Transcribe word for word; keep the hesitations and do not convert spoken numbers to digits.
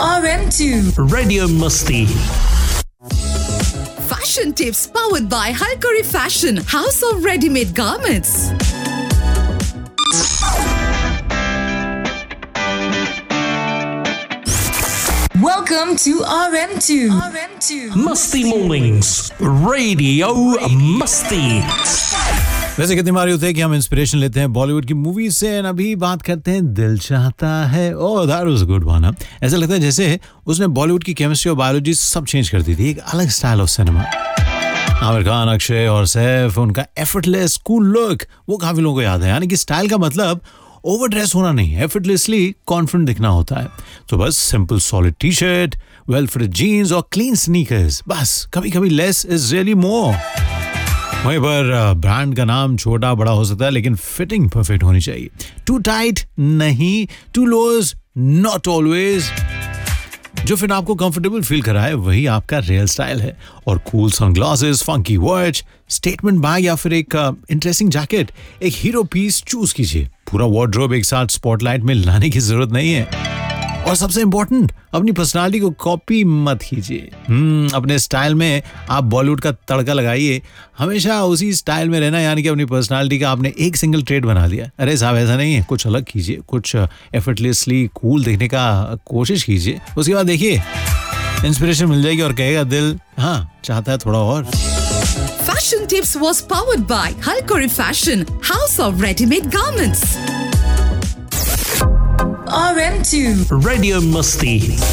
R M two Radio Musti. Fashion tips powered by Halkari Fashion, House of Ready-Made Garments. Welcome to R M two. R M two. Musti Mornings. Radio Musti. वैसे कितनी बार होते हैं कि हम inspiration लेते हैं बॉलीवुड की movies से और अभी बात करते हैं दिल चाहता है। Oh that was a good one. ऐसा लगता है जैसे उसने बॉलीवुड की केमिस्ट्री और बायोलॉजी सब चेंज कर दी थी। एक अलग style of cinema. Aamir Khan, Akshay और सैफ, उनका एफर्टलेस कूल लुक वो काफी लोगों को याद है। यानी कि स्टाइल का मतलब ओवर ड्रेस होना नहीं, एफर्टलेसली कॉन्फिडेंट दिखना होता है। तो बस simple solid T shirt, well fitted jeans और क्लीन स्नीकर्स, बस कभी कभी लेस इज रियली मोर। वहीं पर ब्रांड का नाम छोटा बड़ा हो सकता है लेकिन फिटिंग परफेक्ट होनी चाहिए। टू टाइट नहीं, टू लूज नॉट ऑलवेज। जो फिर आपको कंफर्टेबल फील कराए वही आपका रियल स्टाइल है। और cool sunglasses, funky watch, statement bag या फिर एक इंटरेस्टिंग uh, जैकेट, एक हीरो पीस चूज कीजिए। पूरा वार्डरोब एक साथ स्पॉटलाइट में लाने की जरूरत नहीं है। और सबसे इंपॉर्टेंट, अपनी पर्सनालिटी को कॉपी मत कीजिए। हम्म अपने स्टाइल में आप बॉलीवुड का तड़का लगाइए। हमेशा उसी स्टाइल में रहना, यानी कि अपनी पर्सनालिटी का आपने एक सिंगल ट्रेड बना लिया। अरे साहब ऐसा नहीं है, कुछ अलग कीजिए, कुछ एफर्टलेसली कूल देखने का कोशिश कीजिए। उसके बाद देखिए इंस्पिरेशन मिल जाएगी और कहेगा दिल हाँ चाहता है थोड़ा और। Fashion tips was powered by Halkari Fashion, House of Ready-Made Garments. R M two Radio Musti.